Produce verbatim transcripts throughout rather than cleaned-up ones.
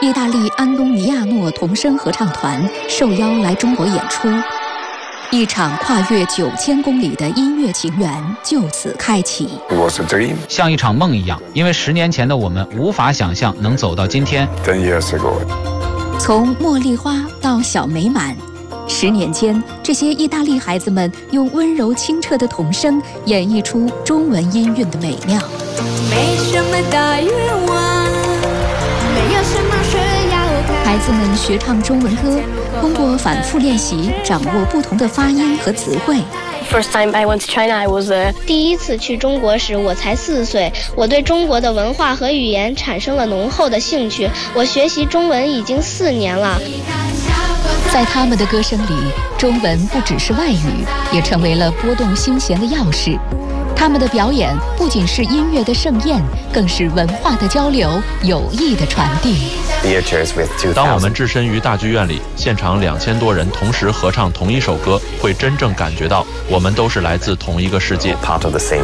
意大利安东尼亚诺童声合唱团受邀来中国演出，一场跨越九千公里的音乐情缘就此开启。 像一场梦一样，因为十年前的我们无法想象能走到今天。 Ten years ago. 从茉莉花到小美满，十年间，这些意大利孩子们用温柔清澈的童声演绎出中文音韵的美妙。 没什么大愿望，没有什么需要看。 孩子们学唱中文歌，通过反复练习，掌握不同的发音和词汇。 First time I went to China, I was a... 第一次去中国时，我才四岁。我对中国的文化和语言产生了浓厚的兴趣。我学习中文已经四年了。 在他们的歌声里，中文不只是外语，也成为了拨动心弦的钥匙。他们的表演不仅是音乐的盛宴，更是文化的交流、友谊的传递。 当我们置身于大剧院里，现场两千多人同时合唱同一首歌，会真正感觉到我们都是来自同一个世界。 环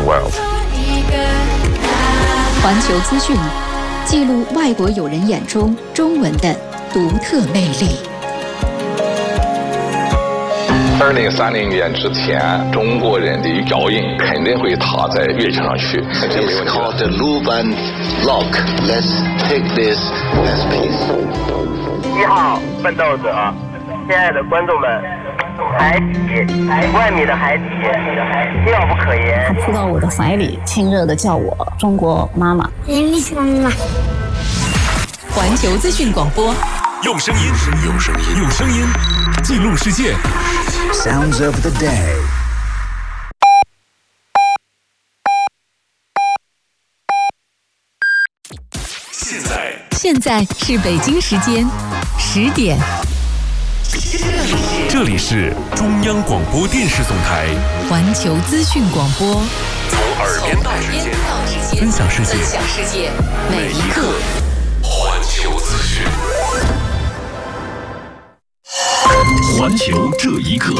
球资讯，记录外国友人眼中中文的独特魅力。 二零三零年之前，中国人的脚印肯定会踏在乐器上去。 It's called the Luban Lock. Let's take this as peace. 一号奋斗者，亲爱的观众们，海底，万米的海底，妙不可言。 他扑到我的怀里，亲热地叫我中国妈妈。 妈妈。 环球资讯广播， 用声音，用声音，用声音记录世界。 Sounds of the day. 现在， 现在是北京时间十点。 这里是中央广播电视总台环球资讯广播， 从耳边到指尖，分享世界， 分享世界，每一刻。 环球资讯。环球这一刻，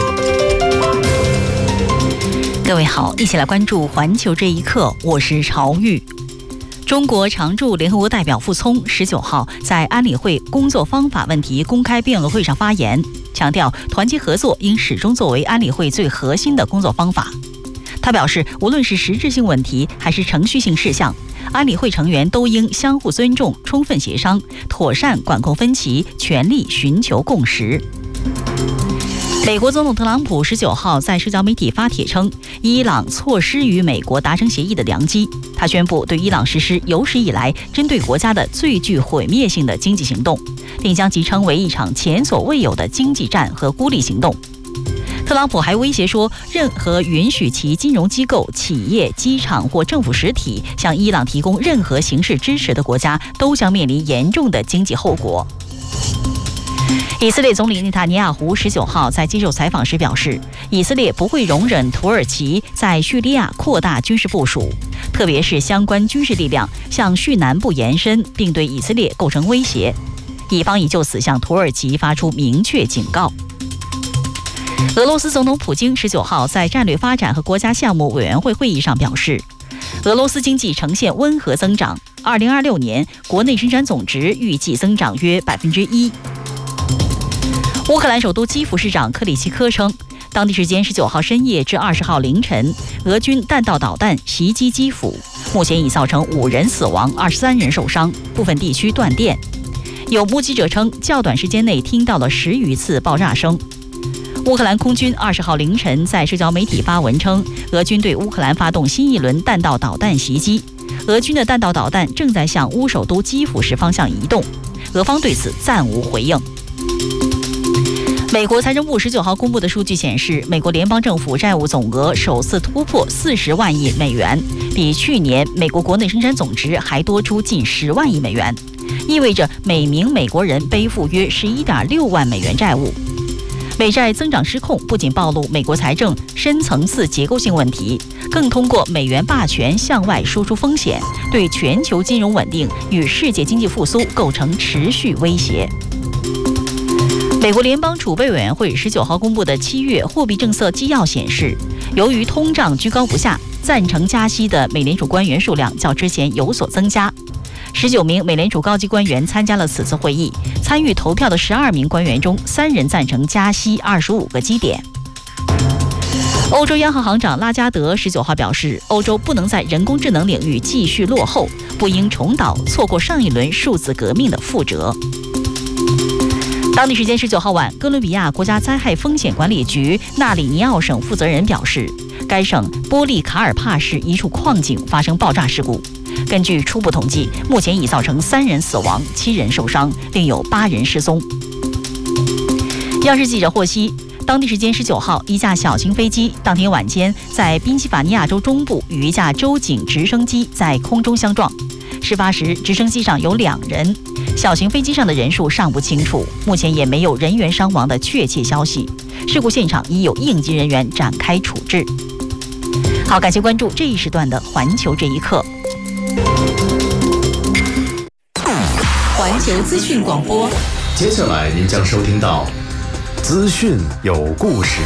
各位好，一起来关注环球这一刻，我是朝玉。中国常驻联合国代表傅聪十九号在安理会工作方法问题公开辩论会上发言，强调团结合作应始终作为安理会最核心的工作方法。他表示，无论是实质性问题还是程序性事项，安理会成员都应相互尊重、充分协商，妥善管控分歧，全力寻求共识。美国总统特朗普十九号在社交媒体发帖称，伊朗错失与美国达成协议的良机。他宣布对伊朗实施有史以来针对国家的最具毁灭性的经济行动，并将其称为一场前所未有的经济战和孤立行动。特朗普还威胁说，任何允许其金融机构、企业、机场或政府实体向伊朗提供任何形式支持的国家，都将面临严重的经济后果。以色列总理内塔尼亚胡十九号在接受采访时表示，以色列不会容忍土耳其在叙利亚扩大军事部署，特别是相关军事力量向叙南部延伸，并对以色列构成威胁。以方已就此向土耳其发出明确警告。俄罗斯总统普京十九号在战略发展和国家项目委员会会议上表示，俄罗斯经济呈现温和增长，二零二六年国内生产总值预计增长约百分之一。乌克兰首都基辅市长克里奇科称，当地时间十九号深夜至二十号凌晨，俄军弹道导弹袭击基辅，目前已造成五人死亡，二十三人受伤，部分地区断电。有目击者称，较短时间内听到了十余次爆炸声。乌克兰空军二十号凌晨在社交媒体发文称，俄军对乌克兰发动新一轮弹道导弹袭击，俄军的弹道导弹正在向乌首都基辅市方向移动，俄方对此暂无回应。美国财政部十九号公布的数据显示，美国联邦政府债务总额首次突破四十万亿美元，比去年美国国内生产总值还多出近十万亿美元，意味着每名美国人背负约十一点六万美元债务。美债增长失控不仅暴露美国财政深层次结构性问题，更通过美元霸权向外输出风险，对全球金融稳定与世界经济复苏构成持续威胁。美国联邦储备委员会十九号公布的七月货币政策纪要显示，由于通胀居高不下，赞成加息的美联储官员数量较之前有所增加。 十九名美联储高级官员参加了此次会议，参与投票的十二名官员中，三人赞成加息二十五个基点。欧洲央行行长拉加德十九号表示，欧洲不能在人工智能领域继续落后，不应重蹈错过上一轮数字革命的覆辙。当地时间十九号晚，哥伦比亚国家灾害风险管理局纳里尼奥省负责人表示，该省波利卡尔帕市一处矿井发生爆炸事故。根据初步统计，目前已造成三人死亡、七人受伤，另有八人失踪。央视记者获悉，当地时间十九号，一架小型飞机当天晚间在宾夕法尼亚州中部与一架州警直升机在空中相撞。事发时，直升机上有两人，小型飞机上的人数尚不清楚，目前也没有人员伤亡的确切消息。事故现场已有应急人员展开处置。好，感谢关注这一时段的《环球这一刻》。 环球资讯广播， 接下来您将收听到资讯有故事。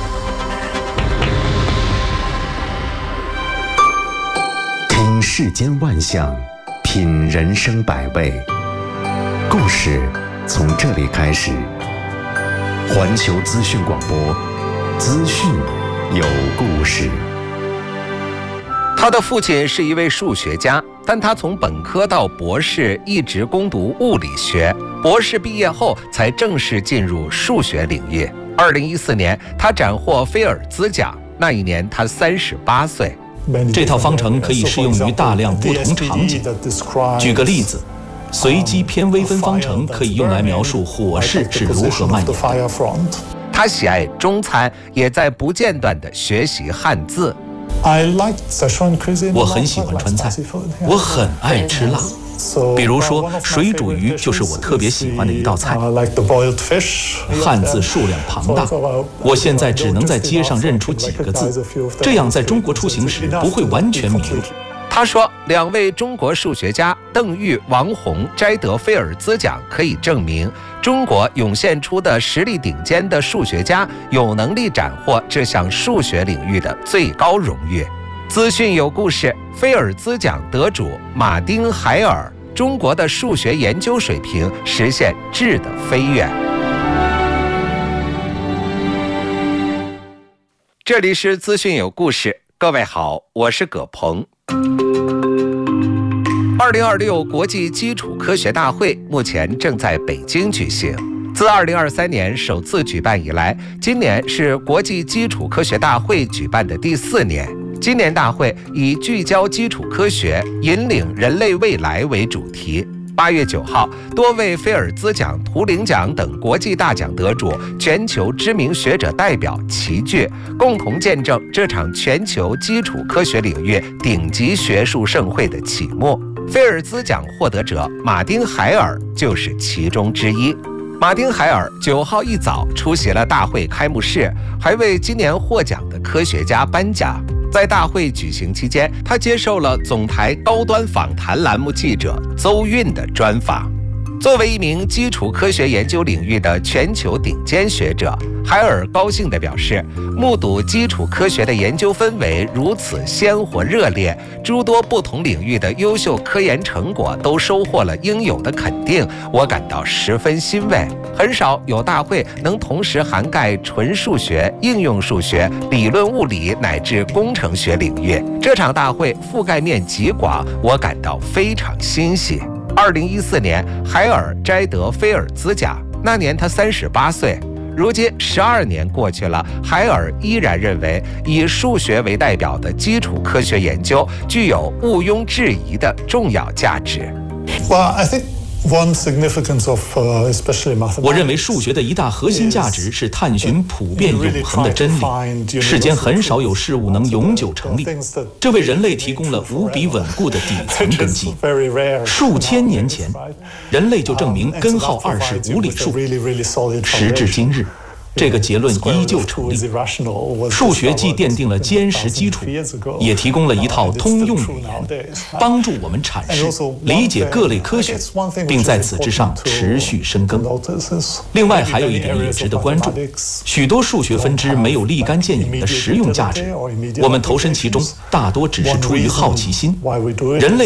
听世间万象，品人生百味，故事从这里开始。环球资讯广播，资讯有故事。 他的父亲是一位数学家，但他从本科到博士一直攻读物理学，博士毕业后才正式进入数学领域。二零一四年，他斩获菲尔兹奖，那一年他三十八岁。 这套方程可以适用于大量不同场景。举个例子，随机偏微分方程可以用来描述火势是如何蔓延的。 他喜爱中餐，也在不间断地学习汉字。 我很喜欢川菜，我很爱吃辣。比如说，水煮鱼就是我特别喜欢的一道菜。汉字数量庞大，我现在只能在街上认出几个字，这样在中国出行时不会完全迷路。 他说，两位中国数学家邓玉、王洪摘得菲尔兹奖，可以证明中国涌现出的实力顶尖的数学家有能力斩获这项数学领域的最高荣誉。资讯有故事，菲尔兹奖得主马丁·海尔，中国的数学研究水平实现质的飞跃。这里是资讯有故事，各位好，我是葛鹏。二零二六国际基础科学大会目前正在北京举行。自二零二三年首次举办以来，今年是国际基础科学大会举办的第四年。今年大会以聚焦基础科学，引领人类未来为主题。八月九号，多位菲尔兹奖、图灵奖等国际大奖得主、全球知名学者代表齐聚，共同见证这场全球基础科学领域顶级学术盛会的启幕。菲尔兹奖获得者马丁·海尔就是其中之一。马丁·海尔九号一早出席了大会开幕式，还为今年获奖的科学家颁奖。在大会举行期间，他接受了总台高端访谈栏目记者邹韵的专访。作为一名基础科学研究领域的全球顶尖学者，海尔高兴地表示，目睹基础科学的研究氛围如此鲜活热烈，诸多不同领域的优秀科研成果都收获了应有的肯定，我感到十分欣慰。很少有大会能同时涵盖纯数学、应用数学、理论物理乃至工程学领域，这场大会覆盖面极广，我感到非常欣喜。二零一四年，海尔摘得菲尔兹奖，那年他三十八岁。如今十二年过去了，海尔依然认为以数学为代表的基础科学研究具有毋庸置疑的重要价值。 Well, I think one significance of, uh, especially mathematics. 我认为数学的一大核心价值是探寻普遍永恒的真理。世间很少有事物能永久成立，这为人类提供了无比稳固的底层根基。数千年前，人类就证明根号二是无理数，时至今日，这个结论依旧成立。数学既奠定了坚实基础，也提供了一套通用语言，帮助我们阐释、理解各类科学，并在此之上持续深耕。另外，还有一点也值得关注：许多数学分支没有立竿见影的实用价值，我们投身其中大多只是出于好奇心。人类